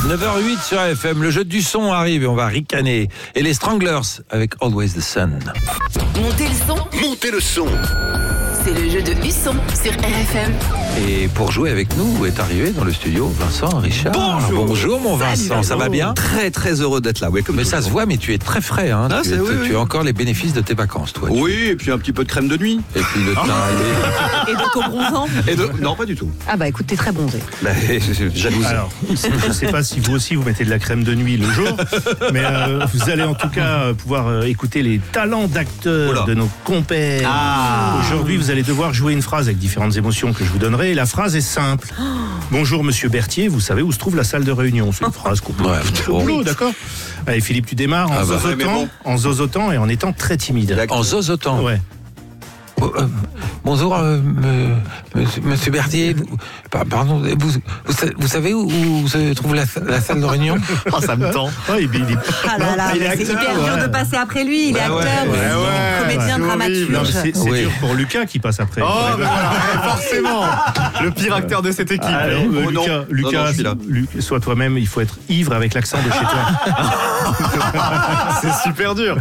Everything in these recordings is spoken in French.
9h08 sur FM, le jeu du son arrive et on va ricaner. Et les Stranglers avec Always the Sun. Montez le son. Montez le son. C'est le jeu de Husson sur RFM. Et pour jouer avec nous est arrivé dans le studio Vincent Richard. Bonjour mon Vincent, ça va bien? Très très heureux d'être là. Oui, comme mais ça se voit, mais tu es très frais. Hein. Ah, tu as encore les bénéfices de tes vacances, toi. Oui, et puis un petit peu de crème de nuit. Et puis le teint Et de co-bronzant. Non, pas du tout. Ah bah écoute, t'es très bronzé. Jalouse. Alors, je ne sais pas si vous aussi vous mettez de la crème de nuit le jour, mais vous allez en tout cas pouvoir écouter les talents d'acteurs de nos compères. Aujourd'hui, vous allez devoir jouer une phrase avec différentes émotions que je vous donnerai. Et la phrase est simple. Bonjour Monsieur Berthier, vous savez où se trouve la salle de réunion? C'est une phrase complètement d'accord. Allez Philippe, tu démarres en zozotant et en étant très timide. En zozotant. Ouais. Bonjour, monsieur Berthier. Pardon, vous savez où se trouve la salle de réunion? Oh, ça me tend. Ah là là, c'est hyper dur de passer après lui. Il est acteur, comédien, dramaturge. C'est dur pour Lucas qui passe après. Forcément. Le pire acteur de cette équipe. Lucas, sois toi-même, il faut être ivre avec l'accent de chez toi. C'est super dur.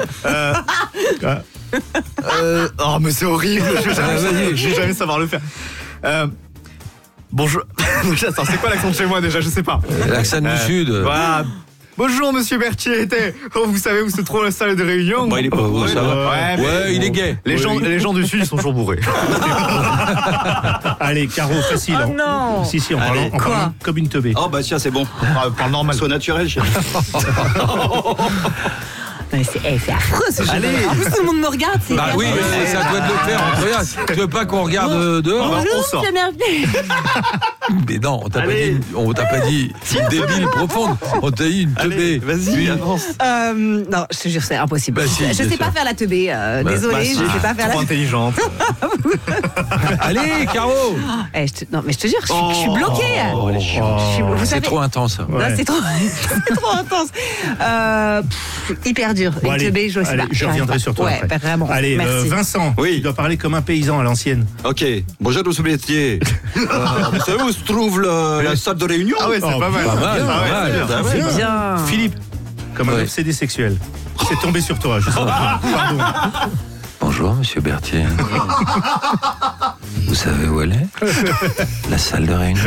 Mais c'est horrible. Je vais jamais savoir le faire. Bonjour. Attends, c'est quoi l'accent de chez moi déjà? Je sais pas. L'accent du sud. Voilà. Bonjour Monsieur Berthier. Vous savez où se trouve la salle de réunion? Il est pas beau, ça va. Ouais, il est gay. Les gens du sud, ils sont toujours bourrés. Allez, Caro, facile. Oh non. Si, en parlant comme une teubée. Oh bah tiens, c'est bon. Parle normal. Sois naturel, chérie. C'est affreux ce jeu. En plus, tout le monde me regarde. Bah oui, mais ça doit te le faire. Regarde, tu veux pas qu'on regarde dehors? Bonjour, c'est merveilleux. Mais non, on t'a pas dit une débile profonde. On t'a dit une teubée. Vas-y, avance. Non, je te jure, c'est impossible. Bah, si, je sais pas faire la teubée. Désolée, je sais pas faire la Trop intelligente. Allez, Caro. Non, mais je te jure, je suis bloquée. C'est trop intense. Ouais. C'est trop intense. Hyper dur. Bon, allez, je reviendrai sur toi après. Vraiment. Allez, Vincent, tu dois parler comme un paysan à l'ancienne. Ok. Bonjour Monsieur Berthier. Vous savez où se trouve la salle de réunion? Ah ouais, c'est pas mal. C'est bien. Philippe, comme un obsédé sexuel. C'est tombé sur toi, je sais pas. Pardon. Bonjour, Monsieur Berthier. Vous savez où elle est? La salle de réunion.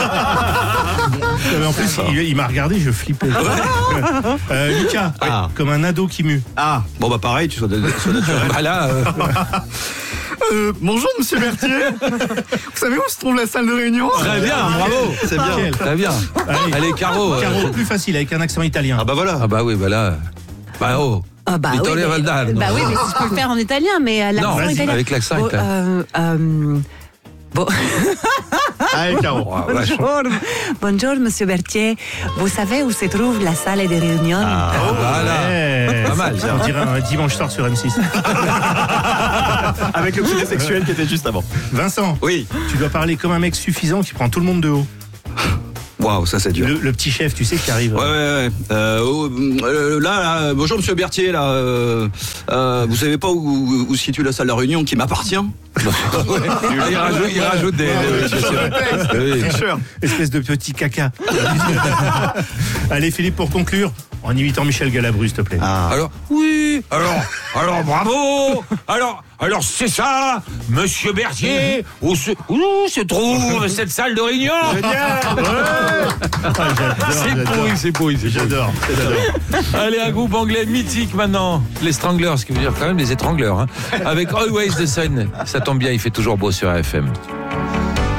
En plus, il m'a regardé, je flippais. Lucas, comme un ado qui mue. Bon bah pareil, tu sois naturel. Bonjour Monsieur Berthier. Vous savez où se trouve la salle de réunion? Très bien, bravo. C'est bien. Très bien. Allez, Caro. Caro, plus facile, avec un accent italien. Ah bah voilà. Ah bah oui, bah là. Bah oh. Vittorio Valdano. Bah oui, mais si je peux le faire en italien, mais l'accent italien. Avec l'accent italien. Bon. Allez, Caro. Bonjour, Monsieur Berthier. Vous savez où se trouve la salle de réunion? Voilà. Pas mal. On dirait un dimanche soir sur M6. Avec le petit sexuel qui était juste avant. Vincent, oui. Tu dois parler comme un mec suffisant qui prend tout le monde de haut. Waouh, ça c'est dur. Le petit chef, tu sais, qui arrive. Ouais. Là, bonjour Monsieur Berthier, là. Vous savez pas où se situe la salle de réunion qui m'appartient? Il rajoute des tricheur. Espèce de petit caca. Allez Philippe, pour conclure, en imitant Michel Galabru, s'il te plaît. Alors bravo. Alors c'est ça, Monsieur Berthier, où se trouve cette salle de réunion? C'est pourri. J'adore. Allez, un groupe anglais mythique maintenant, les Stranglers, ce qui veut dire quand même les étrangleurs, hein, avec Always the Sun. Ça tombe bien, il fait toujours beau sur AFM.